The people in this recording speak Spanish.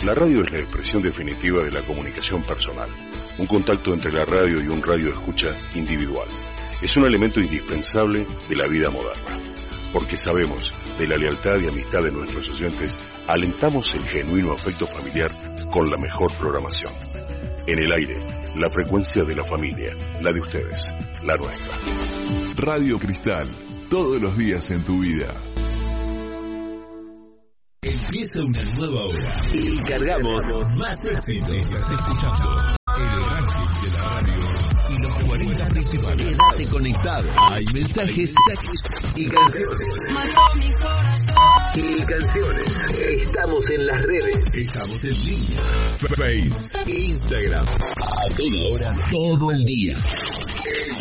La radio es la expresión definitiva de la comunicación personal, un contacto entre la radio y un radioescucha individual. Es un elemento indispensable de la vida moderna, porque sabemos de la lealtad y amistad de nuestros oyentes, alentamos el genuino afecto familiar con la mejor programación. En el aire, la frecuencia de la familia, la de ustedes, la nuestra. Radio Cristal, todos los días en tu vida. Empieza una nueva hora y cargamos más éxitos. Estás escuchando el ranking de la radio y los 40 principales. Quédate conectado. Hay mensajes y canciones. Y canciones. Estamos en las redes. Estamos en línea. Face, Instagram. A toda hora, todo el día.